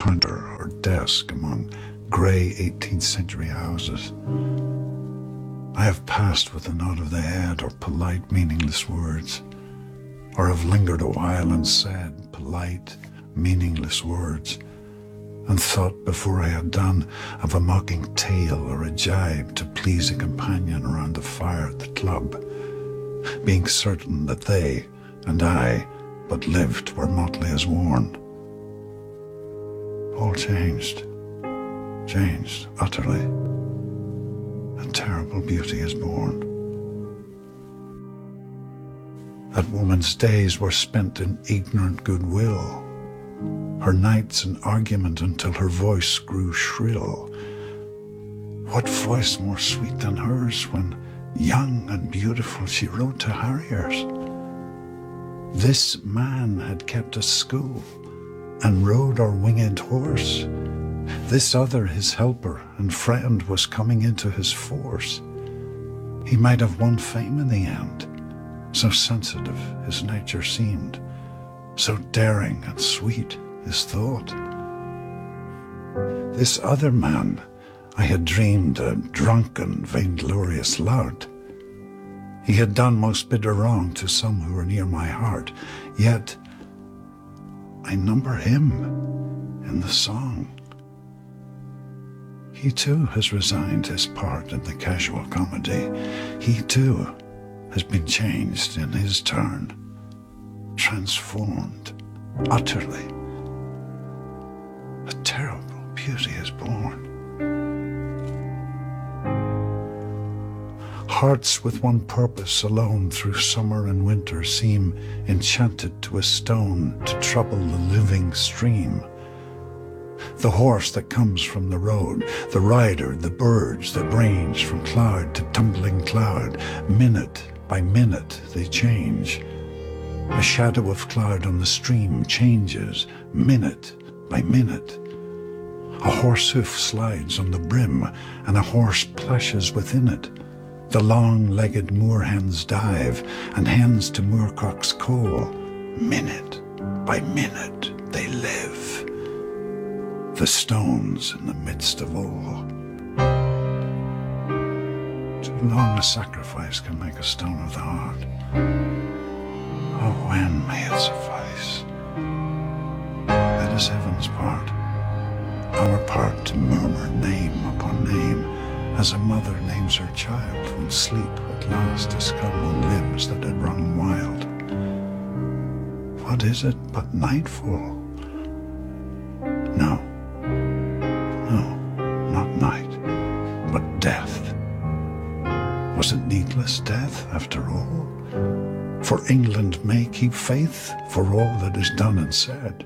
counter or desk among grey 18th century houses. I have passed with a nod of the head or polite meaningless words, or have lingered a while and said polite meaningless words, and thought before I had done of a mocking tale or a jibe to please a companion around the fire at the club, being certain that they and I but lived where motley is worn. All changed utterly. A terrible beauty is born. That woman's days were spent in ignorant goodwill, her nights in argument until her voice grew shrill. What voice more sweet than hers when, young and beautiful, she rode to harriers? This man had kept a school and rode our winged horse. This other, his helper and friend, was coming into his force. He might have won fame in the end, so sensitive his nature seemed, so daring and sweet his thought. This other man I had dreamed a drunken, vainglorious lout. He had done most bitter wrong to some who were near my heart, yet I number him in the song. He too has resigned his part in the casual comedy. He too has been changed in his turn, transformed utterly. A terrible beauty is born. Hearts with one purpose alone through summer and winter seem enchanted to a stone to trouble the living stream. The horse that comes from the road, the rider, the birds that range from cloud to tumbling cloud, minute by minute they change. A shadow of cloud on the stream changes minute by minute. A horse hoof slides on the brim, and a horse plashes within it. The long-legged moorhens dive, and hens to moorcocks call. Minute by minute they live. The stones in the midst of all. Too long a sacrifice can make a stone of the heart. Oh, when may it suffice? That is heaven's part. Our part to murmur name upon name, as a mother names her child when sleep at last has come on limbs that had run wild. What is it but nightfall? No, not night, but death. Was it needless death after all? For England may keep faith for all that is done and said.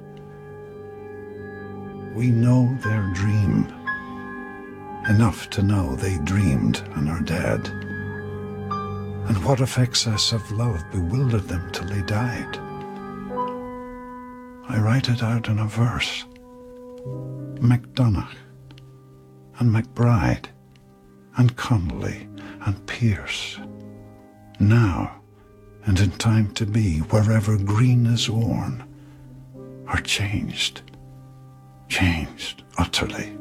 We know their dream, enough to know they dreamed and are dead. And what if excess of love bewildered them till they died? I write it out in a verse. MacDonagh and MacBride and Connolly and Pierce, now and in time to be, wherever green is worn, are changed utterly.